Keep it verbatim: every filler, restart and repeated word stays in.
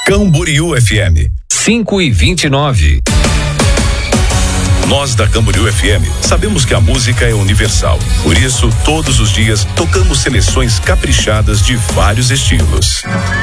Camboriú F M. cinco e vinte e nove. Nós da Camboriú F M sabemos que a música é universal. Por isso, todos os dias tocamos seleções caprichadas de vários estilos.